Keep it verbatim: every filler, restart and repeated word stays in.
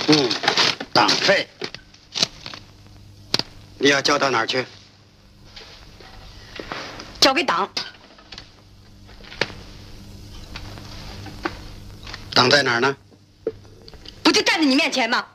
嗯，党费，你要交到哪儿去？ 交给党。 党在哪儿呢？ 不就站在你面前吗？